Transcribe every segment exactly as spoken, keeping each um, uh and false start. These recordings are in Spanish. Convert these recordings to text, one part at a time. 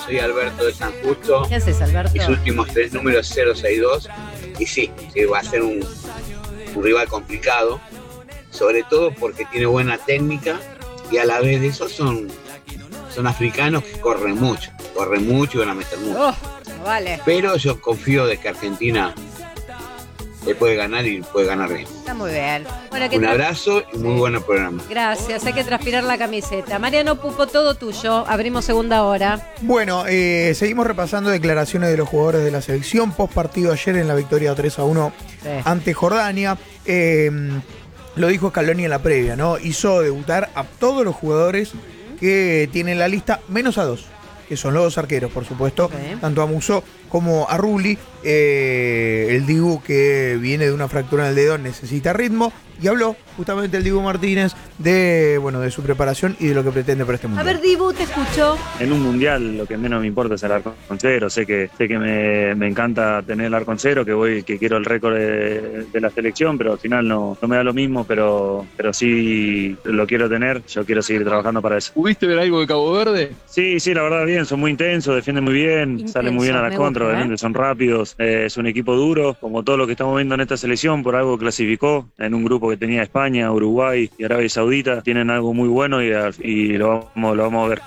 soy Alberto de San Justo. ¿Qué haces, Alberto? Mis últimos tres números cero seis dos. Y sí, sí, va a ser un, un rival complicado, sobre todo porque tiene buena técnica y a la vez de eso son, son africanos que corren mucho, corren mucho y van a meter mucho. Oh, vale. Pero yo confío de que Argentina le puede ganar y puede ganar bien. Está muy bien. Bueno, un abrazo y muy buen programa. Gracias, hay que transpirar la camiseta. Mariano Pupo, todo tuyo. Abrimos segunda hora. Bueno, eh, seguimos repasando declaraciones de los jugadores de la selección post partido ayer en la victoria tres a uno sí. ante Jordania. Eh, lo dijo Scaloni en la previa, ¿no? Hizo debutar a todos los jugadores que tienen la lista, menos a dos, que son los dos arqueros, por supuesto, sí. tanto a Musso como a Rulli. Eh, el Dibu, que viene de una fractura en el dedo, necesita ritmo, y habló justamente el Dibu Martínez de, bueno, de su preparación y de lo que pretende para este mundial. A ver, Dibu, te escucho. En un mundial lo que menos me importa es el arco en cero. Sé que, sé que me, me encanta tener el arco en cero, que voy, que quiero el récord de, de la selección, pero al final no, no me da lo mismo, pero, pero sí lo quiero tener. Yo quiero seguir trabajando para eso. ¿Pudiste ver algo de Cabo Verde? Sí, sí, la verdad bien, son muy intensos, defienden muy bien, Intenso, salen muy bien a la contra, gusta, obviamente, ¿eh? Son rápidos, eh, es un equipo duro, como todo lo que estamos viendo en esta selección, por algo clasificó en un grupo que tenía España, Uruguay y Arabia Saudita, tienen algo muy bueno y, y lo, vamos, lo vamos a ver.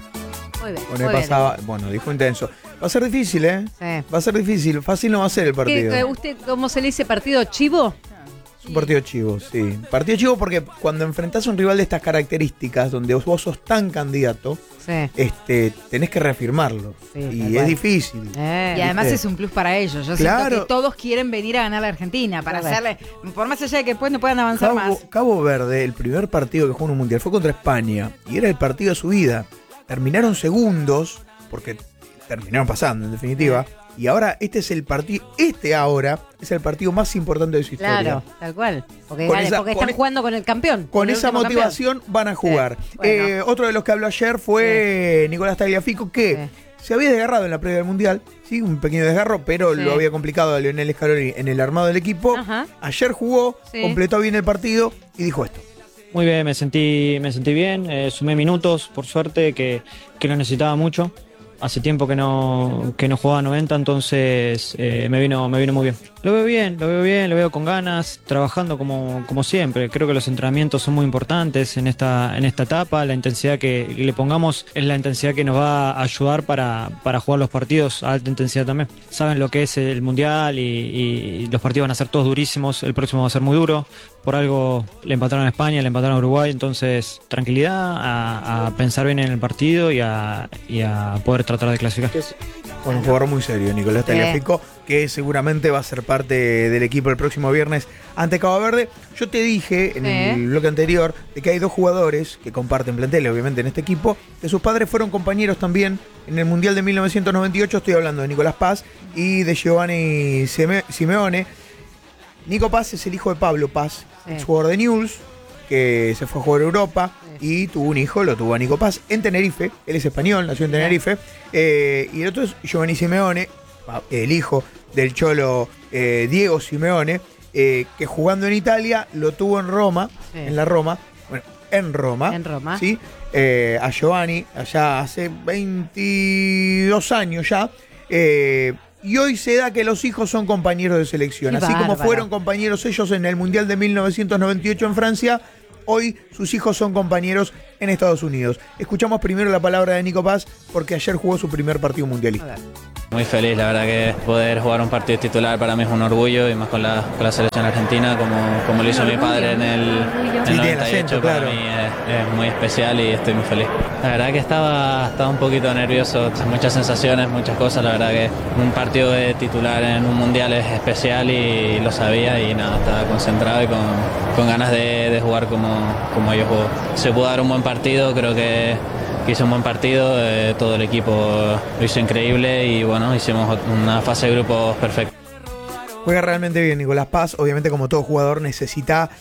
Muy bien, bueno, muy pasaba, bien. bueno, dijo intenso. Va a ser difícil, ¿eh? Sí. Va a ser difícil, fácil no va a ser el partido. ¿Qué, ¿Usted cómo se le dice, partido chivo? Es un partido chivo, sí. Partido chivo porque cuando enfrentás a un rival de estas características, donde vos sos tan candidato, sí. este, tenés que reafirmarlo. Sí, y es difícil. Eh, y además es un plus para ellos. Yo claro. siento que todos quieren venir a ganar a la Argentina para claro. hacerle, por más allá de que después no puedan avanzar Cabo, más. Cabo Verde, el primer partido que jugó en un mundial fue contra España y era el partido de su vida. Terminaron segundos, porque terminaron pasando en definitiva. Sí. Y ahora este es el partido, este ahora es el partido más importante de su historia. Claro, tal cual. Porque, gane, esa, porque están jugando con el campeón. Con, con esa motivación campeón. Van a jugar. Sí, bueno. eh, otro de los que habló ayer fue sí. Nicolás Tagliafico, que sí. se había desgarrado en la previa del Mundial. Sí, un pequeño desgarro, pero sí. lo había complicado a Lionel Scaloni en el armado del equipo. Ajá. Ayer jugó, sí. completó bien el partido y dijo esto. Muy bien, me sentí, me sentí bien, eh, sumé minutos, por suerte, que, que lo necesitaba mucho. Hace tiempo que no, que no jugaba noventa, entonces eh, me vino, me vino muy bien. Lo veo bien, lo veo bien, lo veo con ganas, trabajando como, como siempre. Creo que los entrenamientos son muy importantes en esta, en esta etapa. La intensidad que le pongamos es la intensidad que nos va a ayudar para, para jugar los partidos a alta intensidad también. Saben lo que es el Mundial y, y los partidos van a ser todos durísimos. El próximo va a ser muy duro. Por algo le empataron a España, le empataron a Uruguay. Entonces, tranquilidad, a, a pensar bien en el partido y a, y a poder tratar de clasificar. Bueno, un jugador muy serio, Nicolás Tagliafico, que seguramente va a ser parte del equipo el próximo viernes ante Cabo Verde. Yo te dije en ¿Eh? el bloque anterior de que hay dos jugadores que comparten plantel, obviamente, en este equipo, que sus padres fueron compañeros también en el Mundial de mil novecientos noventa y ocho. Estoy hablando de Nicolás Paz y de Giovanni Simeone. Nico Paz es el hijo de Pablo Paz, sí. ex jugador de Newell's, que se fue a jugar a Europa y tuvo un hijo, lo tuvo a Nico Paz en Tenerife. Él es español, nació en Tenerife. Eh, y el otro es Giovanni Simeone, el hijo del cholo eh, Diego Simeone, eh, que jugando en Italia lo tuvo en Roma, sí. en la Roma, bueno, en Roma, en Roma. ¿sí? Eh, a Giovanni, allá hace veintidós años ya. Eh, Y hoy se da que los hijos son compañeros de selección. Qué Así bárbaro. Como fueron compañeros ellos en el Mundial de mil novecientos noventa y ocho en Francia, hoy sus hijos son compañeros en Estados Unidos. Escuchamos primero la palabra de Nico Paz, porque ayer jugó su primer partido mundialista. Muy feliz, la verdad que poder jugar un partido titular para mí es un orgullo, y más con la, con la selección argentina, como, como lo hizo mi padre en el, en el noventa y ocho, para mí es, es muy especial y estoy muy feliz. La verdad que estaba, estaba un poquito nervioso, muchas sensaciones, muchas cosas. La verdad que un partido de titular en un mundial es especial y lo sabía, y nada, estaba concentrado y con, con ganas de, de jugar como, como yo juego. Se pudo dar un buen partido, creo que hizo un buen partido, eh, todo el equipo lo hizo increíble y bueno, hicimos una fase de grupos perfecta. Juega realmente bien Nicolás Paz, obviamente como todo jugador necesita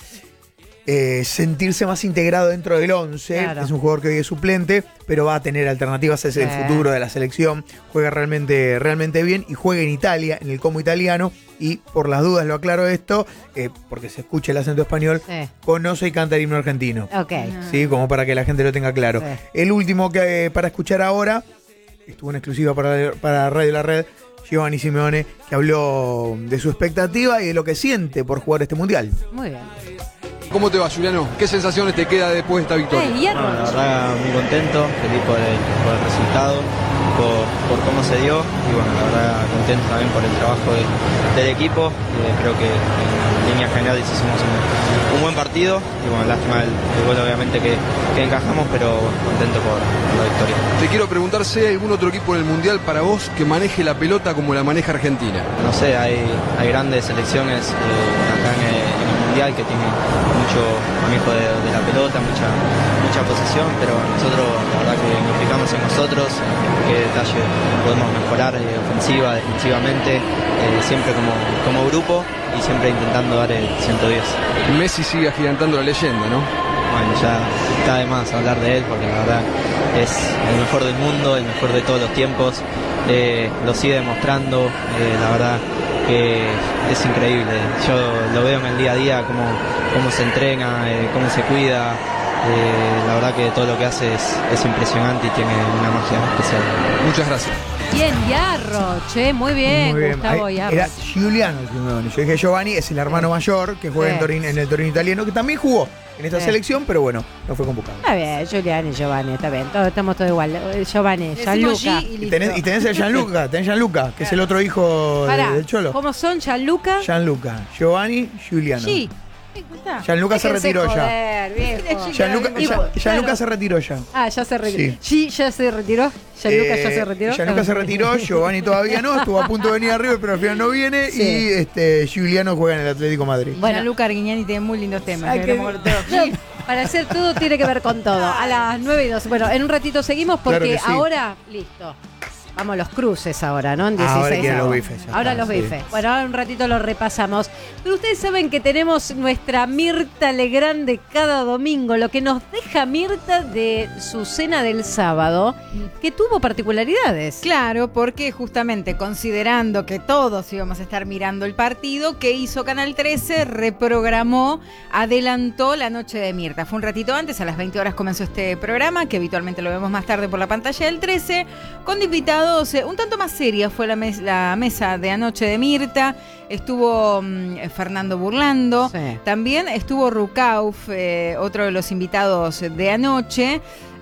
eh, sentirse más integrado dentro del once, claro. Es un jugador que hoy es suplente, pero va a tener alternativas, es el sí. futuro de la selección, juega realmente, realmente bien y juega en Italia, en el Como italiano, y por las dudas lo aclaro esto, eh, porque se escucha el acento español, sí. conoce y canta el himno argentino. Ok. Sí, como para que la gente lo tenga claro. Sí. El último que para escuchar ahora estuvo en exclusiva para, para Radio La Red, Giovanni Simeone, que habló de su expectativa y de lo que siente por jugar este Mundial. Muy bien. ¿Cómo te va, Juliano? ¿Qué sensaciones te queda después de esta victoria? Hey, no, la verdad, muy contento, feliz por el, por el resultado, por, por cómo se dio y bueno, la verdad contento también por el trabajo de, del equipo. Eh, creo que en líneas generales hicimos un, un buen partido y bueno, lástima el, el gol obviamente que, que encajamos, pero contento por, por la victoria. Te quiero preguntar si hay algún otro equipo en el Mundial para vos que maneje la pelota como la maneja Argentina. No sé, hay, hay grandes selecciones eh, acá en el, en el Mundial que tienen mucho manejo de, de la pelota, mucha, mucha posesión, pero nosotros la verdad que nos fijamos en nosotros, en qué detalle podemos mejorar eh, ofensiva, defensivamente, eh, siempre como, como grupo y siempre intentando dar el ciento diez. Messi sigue agigantando la leyenda, ¿no? Bueno, ya está de más hablar de él porque la verdad es el mejor del mundo, el mejor de todos los tiempos, eh, lo sigue demostrando, eh, la verdad que es increíble. Yo lo veo en el día a día, cómo, cómo se entrena, eh, cómo se cuida. Eh, la verdad que todo lo que hace es, es impresionante y tiene una magia especial. Muchas gracias. Bien, Yarro, che, muy bien, muy bien. Gustavo Ahí, Yarro. era Giuliano el Simeone. Yo dije Giovanni, es el hermano mayor que juega sí. en, Torin, en el Torino italiano, que también jugó en esta sí. selección, pero bueno, no fue convocado. Está bien, Giuliano y Giovanni, está bien, todos, estamos todos igual. Giovanni, Gianluca. Y, y, tenés, y tenés el Gianluca, tenés Gianluca, que es el otro hijo de, del Cholo. ¿Cómo son Gianluca? Gianluca, Giovanni, Giuliano. Sí. Gianluca se retiró joder, ya. Gianluca, Gianluca claro. se retiró ya. Ah, ya se retiró. Sí, sí ya se retiró. Gianluca eh, ya se retiró. Gianluca se retiró, Giovanni todavía no, estuvo a punto de venir arriba, pero al final no viene. Sí. Y este Giuliano juega en el Atlético Madrid. Bueno, Gianluca Arguiñani tiene muy lindos temas. Ay, que, no, para hacer todo tiene que ver con todo. A las nueve y doce. Bueno, en un ratito seguimos porque claro sí. ahora, listo. Vamos a los cruces ahora, ¿no? En dieciséis. Ahora los bifes. Ahora los bifes. Sí. Bueno, ahora un ratito los repasamos. Pero ustedes saben que tenemos nuestra Mirta Legrand de cada domingo, lo que nos deja Mirta de su cena del sábado, que tuvo particularidades. Claro, porque justamente considerando que todos íbamos a estar mirando el partido, ¿qué hizo Canal trece? Reprogramó, adelantó la noche de Mirta. Fue un ratito antes, a las veinte horas comenzó este programa, que habitualmente lo vemos más tarde por la pantalla del trece, con invitados un tanto más seria. Fue la, mes, la mesa de anoche de Mirta. Estuvo um, Fernando Burlando. Sí. También estuvo Rukauf, eh, otro de los invitados de anoche.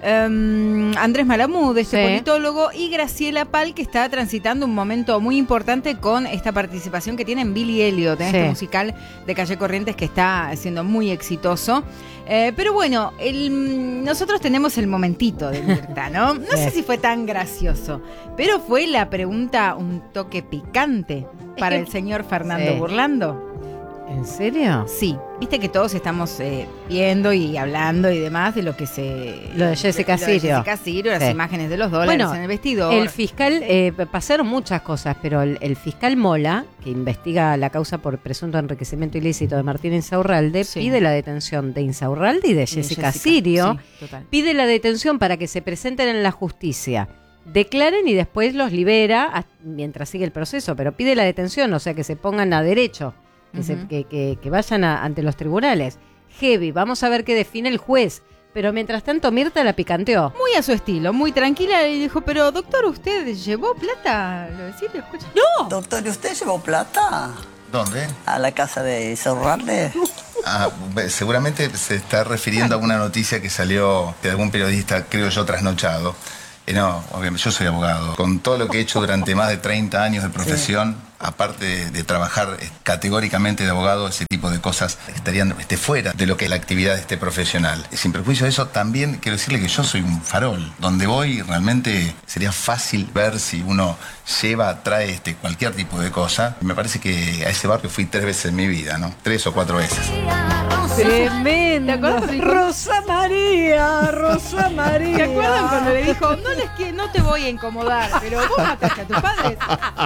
Um, Andrés Malamud, este sí. politólogo, y Graciela Pal, que está transitando un momento muy importante con esta participación que tiene en Billy Elliot, en sí. este musical de Calle Corrientes que está siendo muy exitoso. Eh, pero bueno, el, nosotros tenemos el momentito de Mirta, ¿no? No sí. sé si fue tan gracioso, pero fue la pregunta un toque picante para el señor Fernando sí. Burlando. ¿En serio? Sí. Viste que todos estamos eh, viendo y hablando y demás de lo que se... Lo de Jessica Sirio. Lo de Jessica Sirio, las sí. imágenes de los dólares bueno, en el vestidor. El fiscal, eh, pasaron muchas cosas, pero el, el fiscal Mola, que investiga la causa por presunto enriquecimiento ilícito de Martín Insaurralde, sí. pide la detención de Insaurralde y de Jessica, Jessica Sirio. Sí, pide la detención para que se presenten en la justicia, declaren y después los libera mientras sigue el proceso, pero pide la detención, o sea, que se pongan a derecho. Que, uh-huh. se, que, que, que vayan a, ante los tribunales. Heavy, vamos a ver qué define el juez. Pero mientras tanto Mirta la picanteó. Muy a su estilo, muy tranquila, y dijo, pero doctor, ¿usted llevó plata? ¿Lo decís? ¿Lo escucha? ¡No! Doctor, ¿y usted llevó plata? ¿Dónde? A la casa de Insaurralde. Ah, seguramente se está refiriendo a alguna noticia que salió de algún periodista, creo yo, trasnochado. Eh, no, obviamente, yo soy abogado. Con todo lo que he hecho durante más de treinta años de profesión, sí. aparte de, de trabajar categóricamente de abogado, ese tipo de cosas estarían este, fuera de lo que es la actividad este, profesional. Sin perjuicio de eso, también quiero decirle que yo soy un farol. Donde voy, realmente sería fácil ver si uno lleva, trae este, cualquier tipo de cosa. Me parece que a ese barrio fui tres veces en mi vida, ¿no? Tres o cuatro veces. Tremendo. ¿Te acuerdas? Rosa María, Rosa María. ¿Te acuerdan cuando le dijo, no les que no te voy a incomodar, pero vos mataste a tus padres?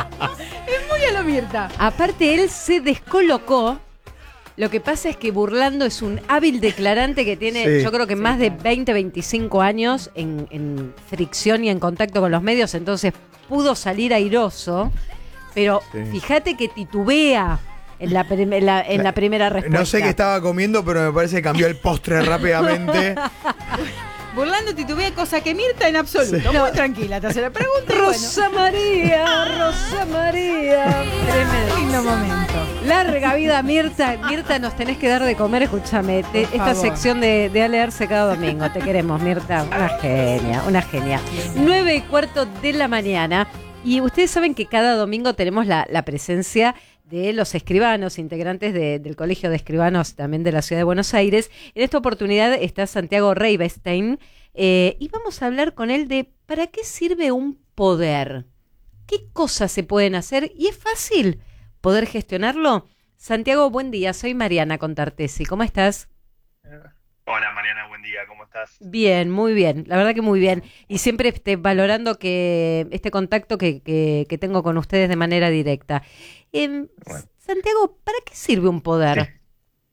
Es muy a lo Mirta. Aparte, él se descolocó. Lo que pasa es que Burlando es un hábil declarante que tiene, sí, yo creo que sí, más de veinte, veinticinco años en, en fricción y en contacto con los medios, entonces pudo salir airoso, pero sí. fíjate que titubea. En la, prim- en, la, en la primera respuesta. No sé qué estaba comiendo, pero me parece que cambió el postre rápidamente. burlando titubea, cosa que Mirta en absoluto. Sí. Muy tranquila, te hace la pregunta. Rosa bueno. María, Rosa María. Tremendo. Lindo momento. Larga vida, Mirta. Mirta, nos tenés que dar de comer, escúchame. Te, esta favor. sección de, de Ale Arce cada domingo. Te queremos, Mirta. Una genia, una genia. Nueve y cuarto de la mañana. Y ustedes saben que cada domingo tenemos la, la presencia de los escribanos, integrantes de, del Colegio de Escribanos también de la Ciudad de Buenos Aires. En esta oportunidad está Santiago Reibestein eh, y vamos a hablar con él de ¿para qué sirve un poder? ¿Qué cosas se pueden hacer? ¿Y es fácil poder gestionarlo? Santiago, buen día. Soy Mariana Contartesi. ¿Cómo estás? Hola Mariana, buen día, ¿cómo estás? Bien, muy bien, la verdad que muy bien. Y siempre este, valorando que este contacto que, que, que tengo con ustedes de manera directa. Eh, bueno. Santiago, ¿para qué sirve un poder? Sí.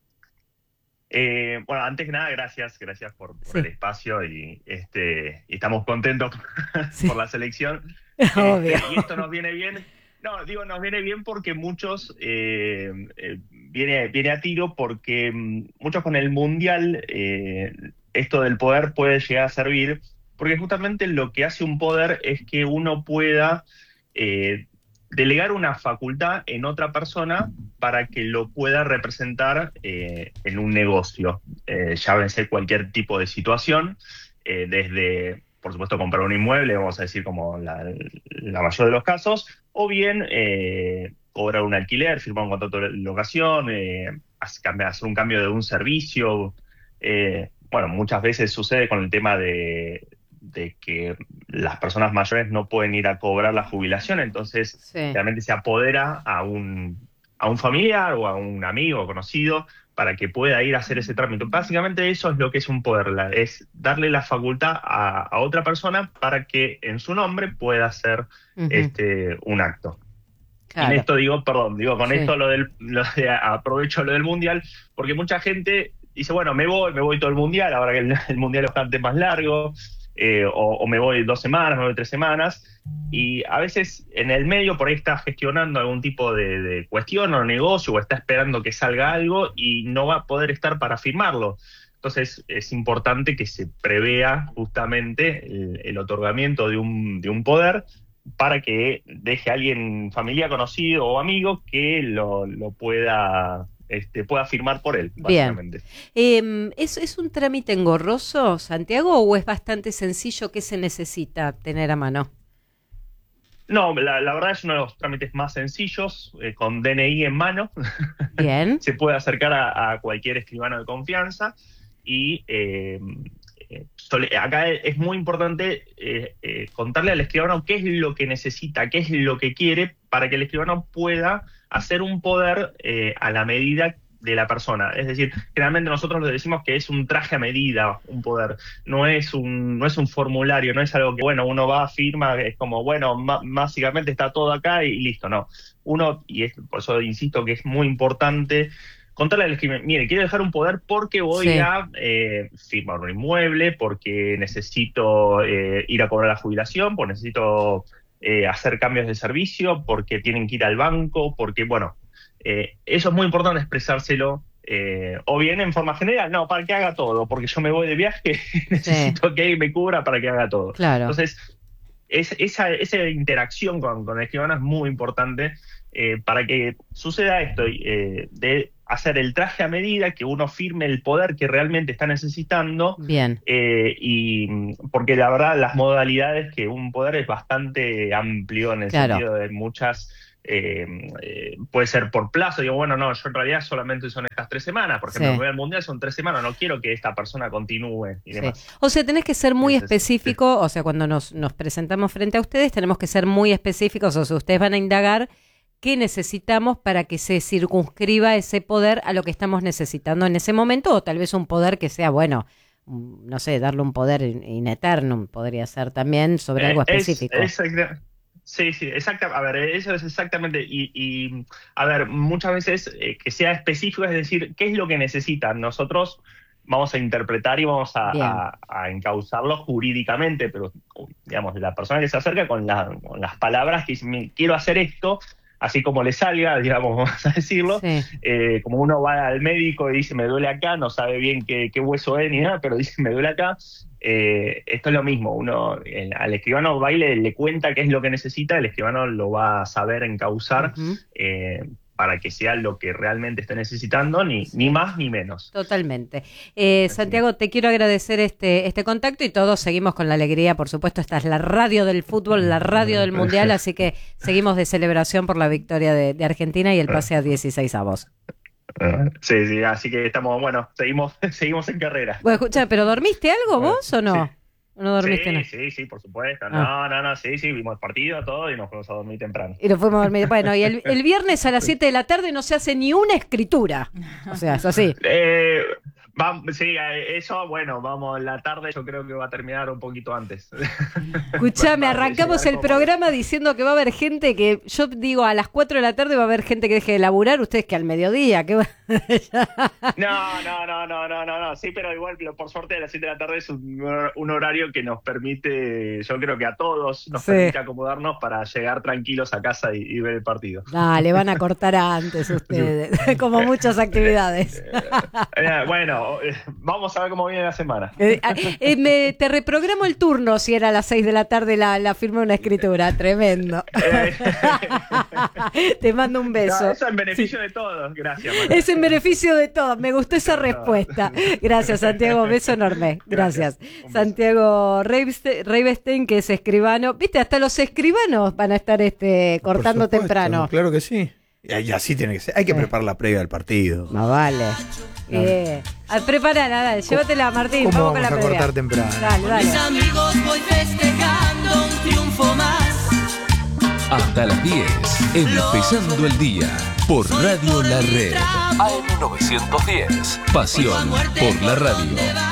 Eh, bueno, antes que nada, gracias, gracias por, por sí. el espacio y, este, y estamos contentos sí. por la selección. Obvio. Este, y esto nos viene bien. No, digo, nos viene bien porque muchos, eh, eh, viene, viene a tiro porque muchos con el Mundial, eh, esto del poder puede llegar a servir, porque justamente lo que hace un poder es que uno pueda eh, delegar una facultad en otra persona para que lo pueda representar eh, en un negocio, eh, llámese cualquier tipo de situación, eh, desde... por supuesto, comprar un inmueble, vamos a decir como la, la mayor de los casos, o bien eh, cobrar un alquiler, firmar un contrato de locación, eh, hacer un cambio de un servicio. Eh, bueno, muchas veces sucede con el tema de, de que las personas mayores no pueden ir a cobrar la jubilación, entonces sí. realmente se apodera a un, a un familiar o a un amigo conocido para que pueda ir a hacer ese trámite. Básicamente eso es lo que es un poder, la, es darle la facultad a, a otra persona para que en su nombre pueda hacer uh-huh. este, un acto. Claro. Y en esto digo, perdón, digo con sí. esto lo del, lo de, aprovecho lo del Mundial, porque mucha gente dice, bueno, me voy, me voy todo el Mundial, ahora que el, el Mundial es bastante más largo, eh, o, o me voy dos semanas, me voy tres semanas, y a veces en el medio por ahí está gestionando algún tipo de, de cuestión o negocio, o está esperando que salga algo y no va a poder estar para firmarlo. Entonces es importante que se prevea justamente el, el otorgamiento de un, de un poder para que deje a alguien, familia, conocido o amigo, que lo, lo pueda... Este, pueda firmar por él, básicamente. Bien. Eh, ¿es, ¿Es un trámite engorroso, Santiago, o es bastante sencillo? ¿Qué se necesita tener a mano? No, la, la verdad es uno de los trámites más sencillos, eh, con D N I en mano. Bien. Se puede acercar a, a cualquier escribano de confianza y eh, eh, acá es muy importante eh, eh, contarle al escribano qué es lo que necesita, qué es lo que quiere, para que el escribano pueda hacer un poder eh, a la medida de la persona. Es decir, generalmente nosotros le decimos que es un traje a medida, un poder. No es un, no es un formulario, no es algo que, bueno, uno va, firma, es como, bueno, básicamente está todo acá y, y listo. No. Uno, y es, por eso insisto que es muy importante contarle al escribano, mire, quiero dejar un poder porque voy sí. a eh, firmar un inmueble, porque necesito eh, ir a cobrar la jubilación, porque necesito... Eh, hacer cambios de servicio, porque tienen que ir al banco, porque, bueno, eh, eso es muy importante expresárselo, eh, o bien en forma general, no, para que haga todo, porque yo me voy de viaje, necesito sí. que me cubra para que haga todo. Claro. Entonces, es, esa, esa interacción con, con el escribano es muy importante eh, para que suceda esto, eh, de hacer el traje a medida, que uno firme el poder que realmente está necesitando. Bien. Eh, y porque la verdad las modalidades que un poder es bastante amplio en el claro. sentido de muchas, eh, eh, puede ser por plazo, digo, bueno, no, yo en realidad solamente son estas tres semanas, por ejemplo, sí. me voy al Mundial, son tres semanas, no quiero que esta persona continúe y demás. Sí. O sea, tenés que ser muy Entonces, específico, sí. o sea, cuando nos, nos presentamos frente a ustedes, tenemos que ser muy específicos, o sea, ustedes van a indagar qué necesitamos para que se circunscriba ese poder a lo que estamos necesitando en ese momento, o tal vez un poder que sea, bueno, no sé, darle un poder in eterno podría ser también sobre eh, algo específico. Es, es, sí, sí, exacto. A ver, eso es exactamente, y, y a ver, muchas veces eh, que sea específico, es decir, ¿qué es lo que necesitan? Nosotros vamos a interpretar y vamos a, a, a encauzarlo jurídicamente, pero, digamos, la persona que se acerca con, la, con las palabras que dice, quiero hacer esto, así como le salga, digamos, vamos a decirlo, sí. eh, como uno va al médico y dice, me duele acá, no sabe bien qué, qué hueso es ni nada, pero dice, me duele acá, Eh, esto es lo mismo, uno el, al escribano va y le, le cuenta qué es lo que necesita, el escribano lo va a saber encauzar uh-huh. eh, para que sea lo que realmente esté necesitando, ni, ni más ni menos. Totalmente. Eh, Santiago, te quiero agradecer este, este contacto y todos seguimos con la alegría, por supuesto, esta es la radio del fútbol, la radio del mundial, así que seguimos de celebración por la victoria de, de Argentina y el pase a dieciséis avos. Sí, sí, así que estamos, bueno, seguimos, seguimos en carrera. Bueno, escucha, ¿pero dormiste algo vos o no? Sí. ¿O no dormiste? Sí, no? sí, sí, por supuesto. Ah. No, no, no, sí, sí, vimos el partido, todo, y nos fuimos a dormir temprano. Y nos fuimos a dormir. Bueno, y el, el viernes a las siete de la tarde no se hace ni una escritura. O sea, es así. Eh, vamos, sí, eso, bueno, vamos, la tarde yo creo que va a terminar un poquito antes. Escuchame, arrancamos el programa diciendo que va a haber gente que, yo digo, a las cuatro de la tarde va a haber gente que deje de laburar, ustedes que al mediodía, que va... No, no, no, no, no, no, no, sí, pero igual, por suerte, a las siete de la tarde es un, un horario que nos permite, yo creo que a todos nos sí. permite acomodarnos para llegar tranquilos a casa y, y ver el partido. Dale, van a cortar antes ustedes, como muchas actividades. Eh, bueno, eh, vamos a ver cómo viene la semana. Eh, eh, me, te reprogramo el turno si era a las seis de la tarde la, la firma de una escritura, tremendo. Te mando un beso. No, eso en beneficio sí. de todos, gracias. Manuel. Es en beneficio de todos, me gustó esa respuesta. Gracias, Santiago, beso enorme. Gracias. Gracias. Santiago Reibestein, que es escribano. Viste, hasta los escribanos van a estar este cortando supuesto, temprano. Claro que sí. Y así tiene que ser. Hay que sí. preparar la previa del partido. Más vale. Eh, prepárala, dale, llévatela, Martín. ¿Cómo vamos, vamos con la a previa. cortar temprano? Dale, dale. Mis amigos voy festejando un triunfo más. Hasta las diez, empezando el día, por Radio La Red. A M novecientos diez, pasión por la radio.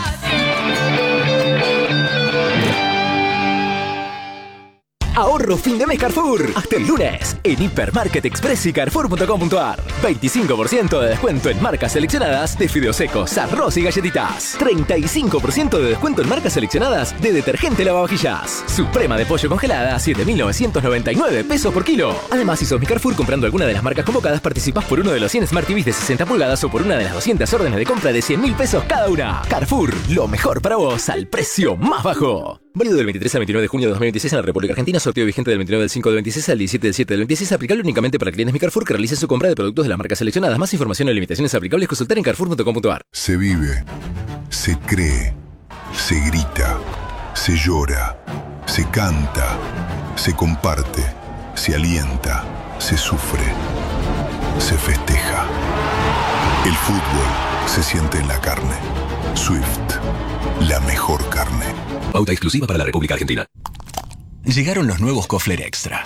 Ahorro fin de mes Carrefour. Hasta el lunes en Hipermarket Express y Carrefour punto com punto ar. veinticinco por ciento de descuento en marcas seleccionadas de fideos secos, arroz y galletitas. treinta y cinco por ciento de descuento en marcas seleccionadas de detergente lavavajillas. Suprema de pollo congelada, siete mil novecientos noventa y nueve pesos por kilo. Además, si sos mi Carrefour comprando alguna de las marcas convocadas, participás por uno de los cien Smart T Vs de sesenta pulgadas o por una de las doscientas órdenes de compra de cien mil pesos cada una. Carrefour, lo mejor para vos al precio más bajo. Válido del veintitrés al veintinueve de junio de dos mil veintiséis en la República Argentina. Sorteo vigente del veintinueve del cinco del veintiséis al diecisiete del siete del veintiséis. Aplicable únicamente para clientes Mi Carrefour que realicen su compra de productos de las marcas seleccionadas. Más información y limitaciones aplicables consultar en Carrefour punto com punto ar. Se vive, se cree, se grita, se llora, se canta, se comparte, se alienta, se sufre, se festeja. El fútbol se siente en la carne. Swift, la mejor carne. Pauta exclusiva para la República Argentina. Llegaron los nuevos Kofler Extra.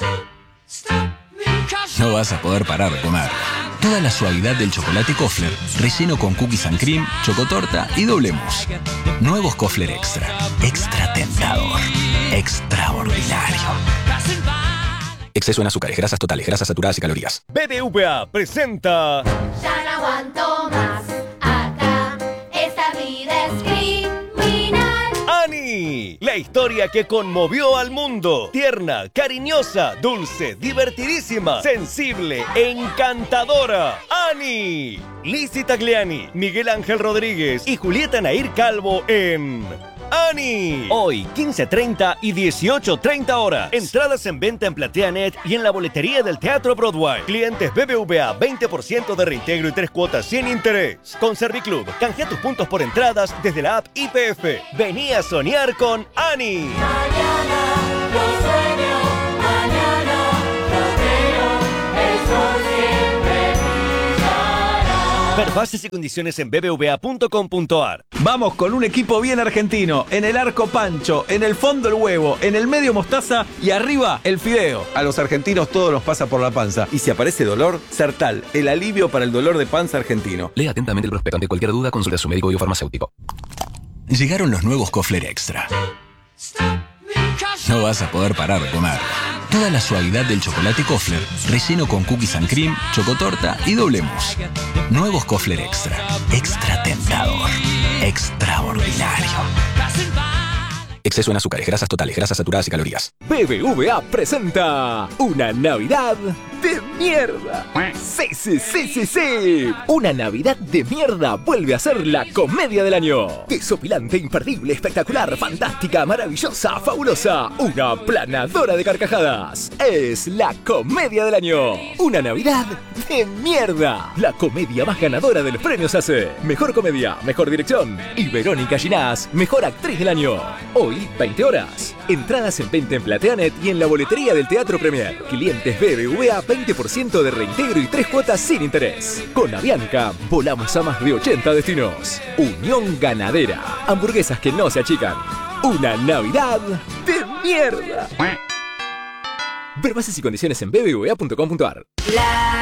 No vas a poder parar de comer. Toda la suavidad del chocolate Kofler, relleno con cookies and cream, chocotorta y doble mousse. Nuevos Kofler Extra. Extra tentador. Extraordinario. Exceso en azúcares, grasas totales, grasas saturadas y calorías. B B V A presenta... Ya no aguanto más. Acá esta vida es criminal. ¡Ani! La historia que conmovió al mundo. Tierna, cariñosa, dulce, divertidísima, sensible, encantadora. ¡Ani! Lizzy Tagliani, Miguel Ángel Rodríguez y Julieta Nair Calvo en... ¡Ani! Hoy, quince treinta y dieciocho treinta horas. Entradas en venta en PlateaNet y en la boletería del Teatro Broadway. Clientes B B V A, veinte por ciento de reintegro y tres cuotas sin interés. Con Serviclub, canjea tus puntos por entradas desde la app I P F. Vení a soñar con Ani. Mañana lo sueño, mañana lo creo, el sol siempre brillará. Ver bases y condiciones en b b v a punto com punto ar. Vamos con un equipo bien argentino. En el arco Pancho, en el fondo el huevo, en el medio mostaza y arriba el fideo. A los argentinos todo nos pasa por la panza. Y si aparece dolor, Sertal, el alivio para el dolor de panza argentino. Lea atentamente el prospecto. Ante cualquier duda, consulte a su médico biofarmacéutico. Llegaron los nuevos Kofler Extra. No vas a poder parar de comer. Toda la suavidad del chocolate Kofler, relleno con cookies and cream, chocotorta y doble mousse. Nuevos Kofler Extra. Extra tentador. Extraordinario. Exceso en azúcares, grasas totales, grasas saturadas y calorías. B B V A presenta una Navidad de mierda. Sí, sí, sí, sí, sí. Una Navidad de mierda vuelve a ser la comedia del año. Desopilante, imperdible, espectacular, fantástica, maravillosa, fabulosa. Una planadora de carcajadas. Es la comedia del año. Una Navidad de mierda. La comedia más ganadora de los premios A C E. Mejor comedia, mejor dirección. Y Verónica Ginás, mejor actriz del año. Hoy, veinte horas. Entradas en venta en Plateanet y en la boletería del Teatro Premier. Clientes B B V A, veinte por ciento de reintegro y tres cuotas sin interés. Con Avianca, volamos a más de ochenta destinos. Unión Ganadera. Hamburguesas que no se achican. Una Navidad de mierda. Ver bases y condiciones en b b v a punto com punto a r.